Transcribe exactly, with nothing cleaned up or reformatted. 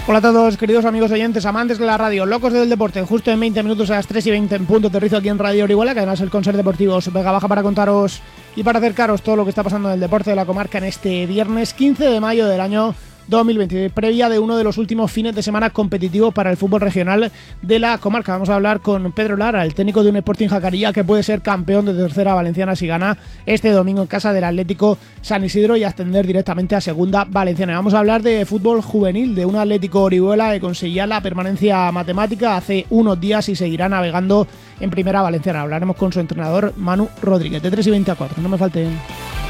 Hola a todos, queridos amigos oyentes, amantes de la radio, locos del deporte. Justo en veinte minutos a las tres y veinte en punto aterrizo aquí en Radio Orihuela, que además el Concert Deportivos Vega Baja para contaros y para acercaros todo lo que está pasando en el deporte de la comarca en este viernes quince de mayo del año dos mil veinte, previa de uno de los últimos fines de semana competitivos para el fútbol regional de la comarca. Vamos a hablar con Pedro Lara, el técnico de un Sporting Jacarilla que puede ser campeón de tercera valenciana si gana este domingo en casa del Atlético San Isidro y ascender directamente a segunda valenciana. Vamos a hablar de fútbol juvenil, de un Atlético Orihuela que conseguía la permanencia matemática hace unos días y seguirá navegando en primera valenciana. Hablaremos con su entrenador Manu Rodríguez, de tres y veinte a cuatro, no me falten.